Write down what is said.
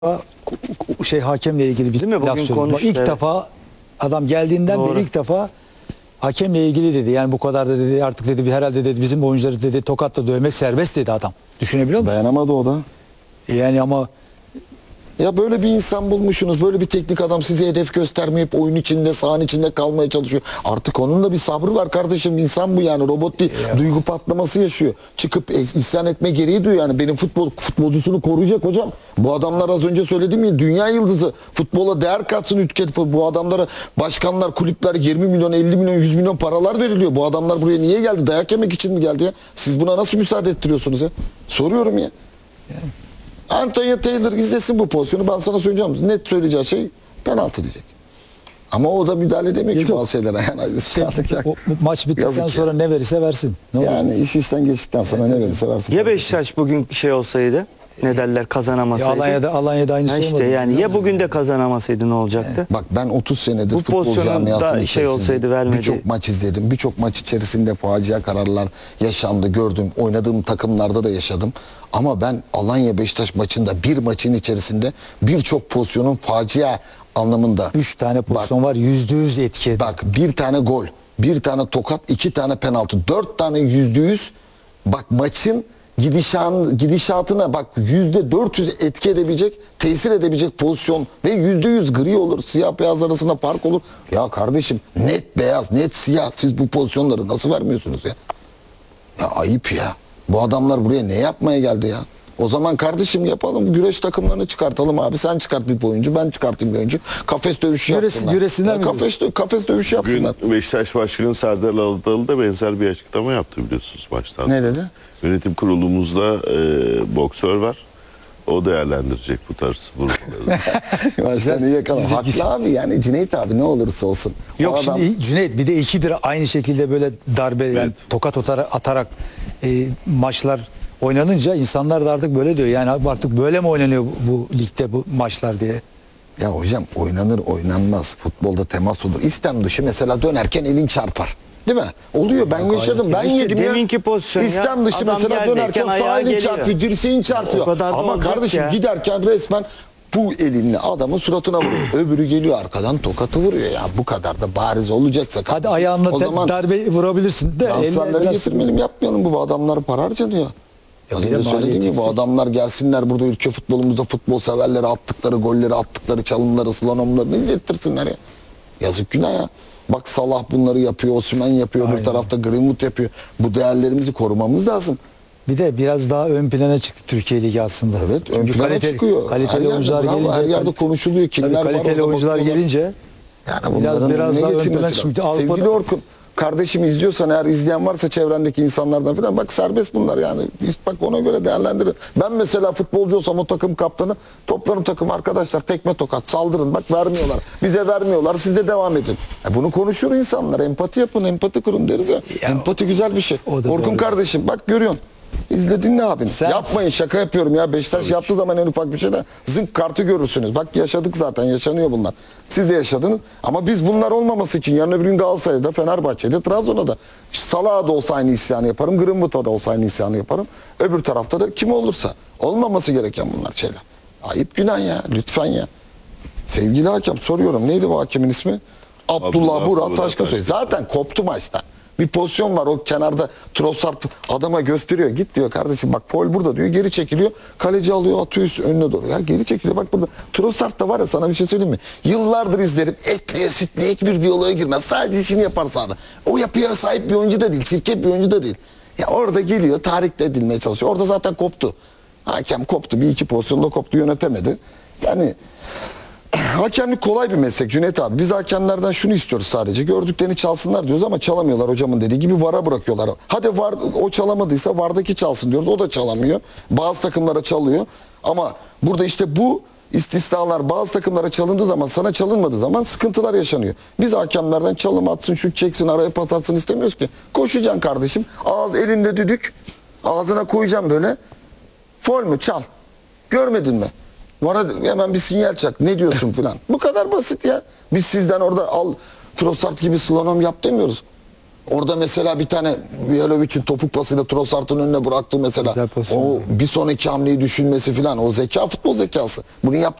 Hakemle ilgili bir Değil mi? laf Bugün söyledi. konuştu, İlk evet. defa adam geldiğinden Doğru. beri ilk defa hakemle ilgili dedi. Yani bu kadar da dedi, artık dedi herhalde dedi bizim oyuncuları dedi tokatla dövmek serbest dedi adam. Düşünebiliyor musun? Dayanamadı o da. Yani ama Ya böyle bir insan bulmuşsunuz, böyle bir teknik adam size hedef göstermeyip oyun içinde, sahanın içinde kalmaya çalışıyor. Artık onun da bir sabrı var kardeşim. İnsan bu yani, robot değil. Duygu patlaması yaşıyor. Çıkıp isyan etme gereği duyuyor yani. Benim futbolcusunu koruyacak hocam. Bu adamlar az önce söyledim ya, dünya yıldızı. Futbola değer katsın ülke. Bu adamlara başkanlar, kulüpler 20 milyon, 50 milyon, 100 milyon paralar veriliyor. Bu adamlar buraya niye geldi? Dayak yemek için mi geldi ya? Siz buna nasıl müsaade ettiriyorsunuz ya? Soruyorum ya. Antonio Taylor izlesin bu pozisyonu, ben sana söyleyeceğim. Net söyleyeceği şey penaltı diyecek. Ama o da müdahale edemiyor ki bazı şeylere. Yani o maç bittikten Yazık sonra ya. ne verirse versin. Ne olur? Yani iş işten geçtikten sonra ne verirse versin. Ya Beşiktaş bugün şey olsaydı, ne derler, kazanamasaydı. Alanya'da aynısı Ha işte olmadı. yani ya bugün de kazanamasaydı ne olacaktı? Bak ben 30 senedir Bu futbol pozisyonun camiasının da şey içerisinde olsaydı vermedi. birçok maç izledim. Birçok maç içerisinde facia kararlar yaşandı, gördüm. Oynadığım takımlarda da yaşadım. Ama ben Alanya Beşiktaş maçında, bir maçın içerisinde birçok pozisyonun facia anlamında. 3 tane pozisyon var, %100 etki. Bak, bir tane gol, bir tane tokat, 2 tane penaltı, 4 tane %100. Bak maçın gidişatına bak, %400 etki edebilecek, tesir edebilecek pozisyon ve %100 gri olur, siyah beyaz arasında fark olur. Ya kardeşim, net beyaz, net siyah, siz bu pozisyonları nasıl vermiyorsunuz ya? Ya ayıp ya. Bu adamlar buraya ne yapmaya geldi ya? O zaman kardeşim yapalım, güreş takımlarını çıkartalım abi. Sen çıkart bir oyuncu, ben çıkartayım bir oyuncu. Kafes dövüşü yapsınlar. Güresinler mi kafes dövüşü yapsınlar. Bugün Beşiktaş Başkanı Serdar Adalı da benzer bir açıklama yaptı biliyorsunuz maçtan. Ne dedi? Yönetim kurulumuzda boksör var. O değerlendirecek bu tarz vurmaları. Baştan iyi yakala. Haklı abi, yani Cüneyt abi ne olursa olsun. Yok O adam- şimdi Cüneyt bir de ikidir aynı şekilde böyle darbe yani Evet. tokat atarak maçlar oynanınca insanlar da artık böyle diyor. Yani artık böyle mi oynanıyor bu ligde bu maçlar diye. Ya hocam, oynanır oynanmaz. Futbolda temas olur. İstem dışı mesela dönerken elin çarpar. Değil mi? Oluyor, ben yaşadım, ben İşte yedim ya. deminki pozisyon ya. İstem dışı Adam mesela geldiyken dönerken sağ ayağı elin geliyor. çarpıyor, dirseğin çarpıyor. O kadar da Ama olacak kardeşim ya. giderken resmen bu elinle adamın suratına vuruyor. Öbürü geliyor arkadan tokatı vuruyor ya. Bu kadar da bariz olacaksa. Hadi kardeşim, ayağınla o zaman darbe vurabilirsin de transferleri biraz- getirmeyelim, yapmayalım, bu adamlar para harcanıyor. Az bir de önce söylediğim maliyeti gibi bu yüksek. adamlar gelsinler burada, ülke futbolumuzda futbol severleri attıkları golleri, attıkları çalımları, slalomlarını izlettirsinler ya. Yazık, günah ya. Bak Salah bunları yapıyor, Osimhen yapıyor, Aynen. bir tarafta Greenwood yapıyor. Bu değerlerimizi korumamız lazım. Bir de biraz daha ön plana çıktı Türkiye Ligi aslında. Evet, ön Çünkü plana çıkıyor. Kaliteli Her oyuncular yerde, bravo, gelince her yerde konuşuluyor. Kimler var kaliteli orada oyuncular bakıyorlar. gelince Yani biraz bunların daha önüne ön geçilmesi plana lazım. çıktı. Sevgili Avrupa'da Orkun, kardeşim izliyorsan, eğer izleyen varsa çevrendeki insanlardan falan, bak serbest bunlar yani. Bak ona göre değerlendirin. Ben mesela futbolcu olsam, o takım kaptanı, toplarım takım, arkadaşlar tekme tokat saldırın, bak vermiyorlar. Bize vermiyorlar, siz de devam edin. Bunu konuşur insanlar. Empati yapın, empati kurun deriz ya. Empati güzel bir şey. o da Orkun doğru. kardeşim bak, görüyorsun. İzledin ne abin? Yapmayın, şaka yapıyorum ya. Beşiktaş yaptığı zaman en ufak bir şeyde zınk kartı görürsünüz. Bak yaşadık zaten, yaşanıyor bunlar. Siz de yaşadınız ama biz bunlar olmaması için yarın öbür gün Galatasaray'da, Fenerbahçe'de, Trabzon'da da, Salah'a da olsa aynı isyanı yaparım. Greenwood'a da olsa aynı isyanı yaparım. Öbür tarafta da kim olursa. Olmaması gereken bunlar şeyler. Ayıp, günah ya, lütfen ya. Sevgili hakem, soruyorum, neydi bu hakemin ismi? Abdullah Burak Taşkısoy. Zaten koptu maçta. Bir pozisyon var o kenarda, Trossard adama gösteriyor. Git diyor kardeşim, bak faul burada diyor. Geri çekiliyor. Kaleci alıyor, atıyor önüne doğru. Ya geri çekiliyor, bak burada. Trossard da var ya, sana bir şey söyleyeyim mi? Yıllardır izlerim. Etliye sütlüye hiçbir diyaloğa girmez. Sadece işini yapar sahada. O yapıya sahip bir oyuncu da değil. Çirkef bir oyuncu da değil. Ya orada geliyor, tahrik edilmeye çalışıyor. Orada zaten koptu. Hakem koptu. Bir iki pozisyonda koptu, yönetemedi. Yani hakemlik kolay bir meslek Cüneyt abi. Biz hakemlerden şunu istiyoruz sadece. Gördüklerini çalsınlar diyoruz ama çalamıyorlar, hocamın dediği gibi VAR'a bırakıyorlar. Hadi VAR o çalamadıysa VAR'daki çalsın diyoruz. O da çalamıyor. Bazı takımlara çalıyor. Ama burada işte bu istisnalar bazı takımlara çalındığı zaman, sana çalınmadığı zaman sıkıntılar yaşanıyor. Biz hakemlerden çalım atsın, şut çeksin, araya pas atsın istemiyoruz ki. Koşacaksın kardeşim. Ağız elinde düdük. Ağzına koyacağım böyle. Fol mü? Çal. Görmedin mi? Bana hemen bir sinyal çak. Ne diyorsun filan. Bu kadar basit ya. Biz sizden orada al Trossard gibi slalom yap demiyoruz. Orada mesela bir tane Mihalovic'in topuk pasıyla Trossard'ın önüne bıraktığı mesela Güzel pozisyon. o bir sonraki hamleyi düşünmesi falan o zeka futbol zekası. Bunu